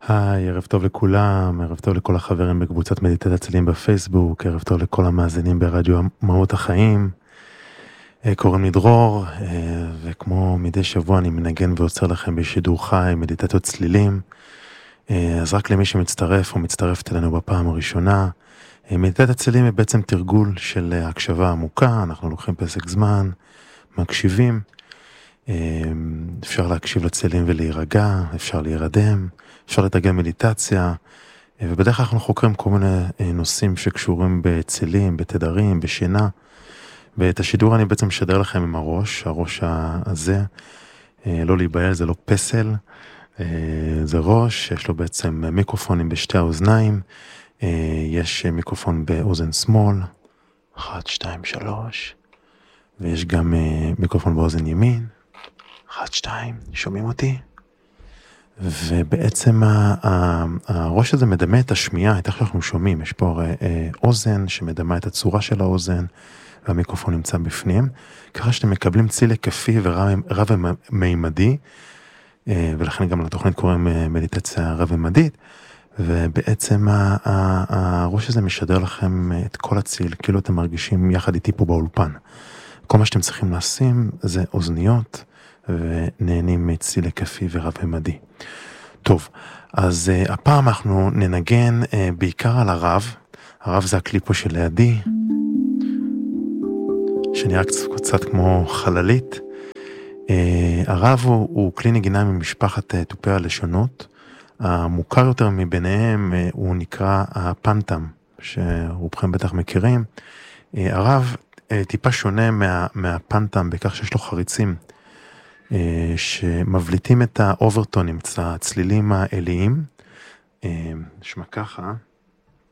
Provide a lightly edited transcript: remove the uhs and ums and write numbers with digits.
היי, ערב טוב לכולם, ערב טוב לכל החברים בקבוצת מדיטת צלילים בפייסבוק, ערב טוב לכל המאזינים ברדיו מהות החיים. קוראים לי דרור, וכמו מדי שבוע אני מנגן ועוצר לכם בשידור חי, מדיטציות צלילים. אז רק למי שמצטרף או מצטרפת אלינו בפעם הראשונה, מדיטת הצלילים היא בעצם תרגול של הקשבה עמוקה, אנחנו לוקחים פסק זמן, מקשיבים, אפשר להקשיב לצלילים ולהירגע, אפשר להירדם, אפשר לתרגל מדיטציה, ובדרך כלל אנחנו חוקרים כל מיני נושאים שקשורים בצלילים, בתדרים, בשינה, ואת השידור אני בעצם משדר לכם עם הראש הזה, לא להיבהל, זה לא פסל, זה ראש, יש לו בעצם מיקרופונים בשתי האוזניים, יש מיקרופון באוזן שמאל, 1, 2, 3, ויש גם מיקרופון באוזן ימין, 1, 2, שומעים אותי? ובעצם הראש הזה מדמה את השמיעה, את איך שאנחנו שומעים, יש פה אוזן שמדמה את הצורה של האוזן, והמיקרופון נמצא בפנים, ככה שאתם מקבלים ציל היקפי ורב-מימדי, ולכן גם לתוכנית קוראים מדיטציה רב-מימדית, ובעצם הראש הזה משדר לכם את כל הציל, כאילו אתם מרגישים יחד איתי פה באולפן. כל מה שאתם צריכים לשים זה אוזניות, ונהנים מציל היקפי ורב-מימדי. טוב, אז הפעם אנחנו ננגן בעיקר על הרב. הרב זה הכלי פה שלידי, שנראה קצת כמו חללית. הרב הוא כלי נגינה ממשפחת תופי הלשונות. המוכר יותר מביניהם הוא נקרא הפנטם, שרובכם בטח מכירים. הרב טיפה שונה מהפנטם בכך שיש לו חריצים, שמבליטים את האוברטונים, את הצלילים האליים. נשמע ככה.